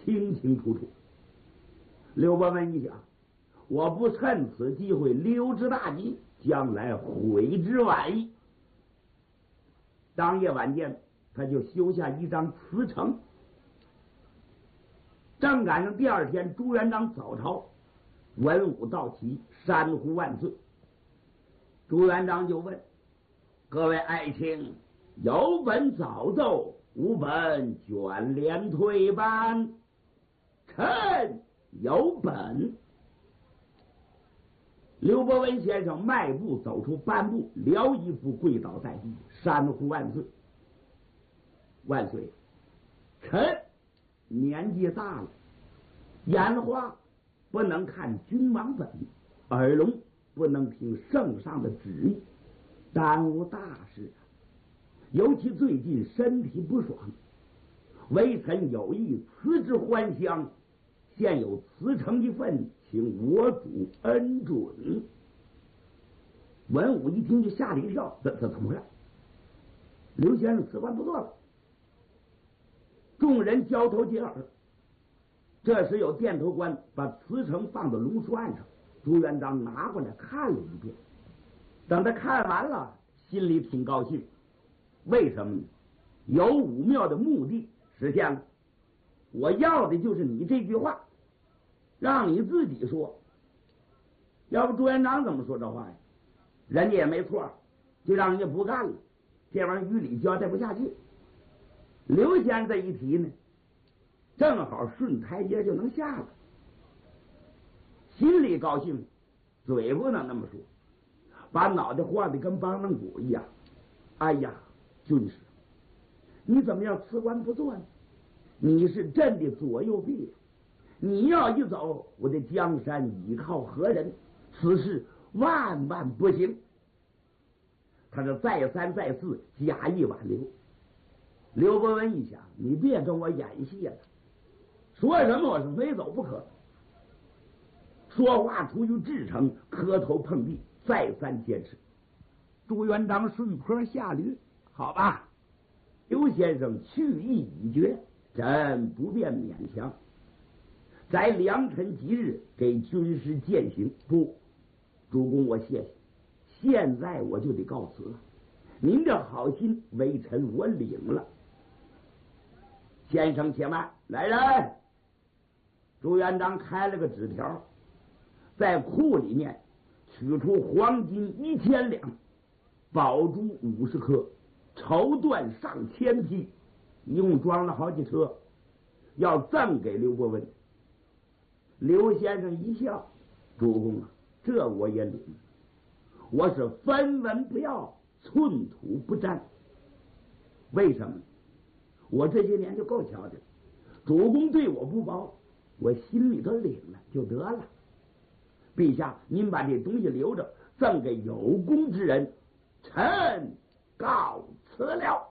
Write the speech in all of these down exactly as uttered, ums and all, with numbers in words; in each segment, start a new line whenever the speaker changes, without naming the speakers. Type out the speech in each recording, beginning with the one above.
清清楚楚。刘伯温一想，我不趁此机会溜之大吉，将来悔之晚矣。当夜晚间，他就修下一张辞呈。正赶上第二天朱元璋早朝，文武到齐，山呼万岁。朱元璋就问各位爱卿，有本早奏，无本卷帘退班。臣有本。刘伯温先生迈步走出半步，撩衣服跪倒在地，山呼万岁。万岁！臣年纪大了，眼花不能看君王本，耳聋不能听圣上的旨意，耽误大事啊！尤其最近身体不爽，微臣有意辞之还乡，现有辞呈一份，请我主恩准。文武一听就吓了一跳，这这怎么回事？刘先生辞官不做了。众人交头接耳。这时有殿头官把辞呈放到龙书案上，朱元璋拿过来看了一遍。等他看完了，心里挺高兴。为什么呢？有武庙的目的实现了。我要的就是你这句话，让你自己说。要不朱元璋怎么说这话呀？人家也没错，就让人家不干了，这玩意儿于理交代不下去。刘先生这一提呢，正好顺台阶就能下了，心里高兴，嘴不能那么说，把脑袋晃得跟梆梆鼓一样。哎呀，军师，你怎么要辞官不做呢？你是朕的左右臂，你要一走，我的江山依靠何人？此事万万不行。他是再三再四假意挽留。刘伯温一想，你别跟我演戏了，说什么我是非走不可。说话出于至诚，磕头碰地，再三坚持。朱元璋顺坡下驴，好吧，刘先生去意已决，朕不便勉强。在良辰吉日给军师践行。不，主公我谢谢，现在我就得告辞了。您这好心，微臣我领了。先生且慢，来人！朱元璋开了个纸条，在库里面取出黄金一千两，宝珠五十颗，绸缎上千匹，一共装了好几车，要赠给刘伯温。刘先生一笑，主公啊，这我也领，我是分文不要，寸土不沾。为什么？我这些年就够瞧的，主公对我不薄，我心里头领了就得了。陛下，您把这东西留着，赠给有功之人，臣告辞了。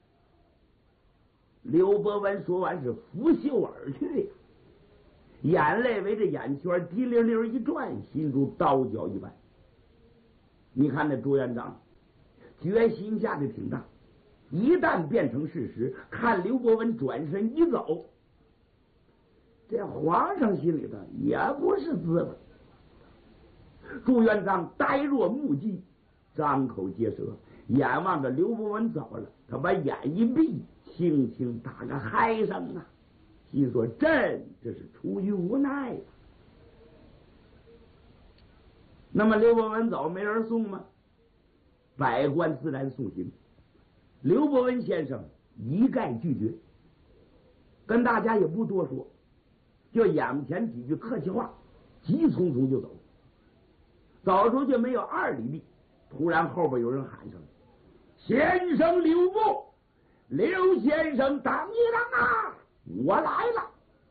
刘伯温说完是拂袖而去，眼泪围着眼圈滴溜溜一转，心如刀绞一般。你看那朱元璋决心下的挺大，一旦变成事实，看刘伯温转身一走，这皇上心里头也不是滋味。朱元璋呆若木鸡，张口结舌，眼望着刘伯温走了，他把眼一闭，轻轻打个嗨声啊，心说朕这是出于无奈。那么刘伯温走没人送吗？百官自然送行。刘伯温先生一概拒绝，跟大家也不多说，就眼前几句客气话，急匆匆就走。走出去没有二里地，突然后边有人喊上：“先生留步！刘先生等一等啊，我来了！”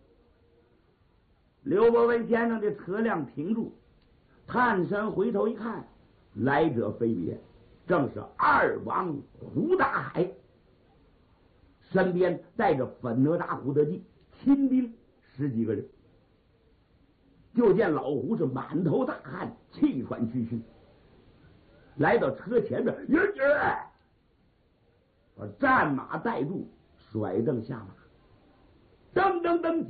刘伯温先生的车辆停住，探身回头一看，来者非别，正是二王胡大海，身边带着粉哪吒、胡德济亲兵十几个人。就见老胡是满头大汗，气喘吁吁，来到车前面，爷爷把战马带住，甩蹬下马，噔噔噔